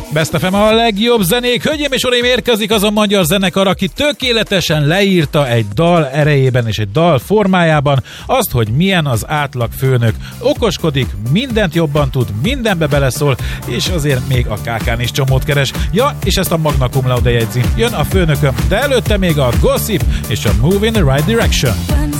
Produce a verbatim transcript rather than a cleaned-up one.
Best ef em a legjobb zenék. Hölgyeim és uraim, érkezik az a magyar zenekar, aki tökéletesen leírta egy dal erejében és egy dal formájában azt, hogy milyen az átlag főnök. Okoskodik, mindent jobban tud, mindenbe beleszól, és azért még a ká kán is csomót keres. Ja, és ezt a Magna Cum Laude jegyzi. Jön a főnököm, de előtte még a Gossip és a Move in the Right Direction.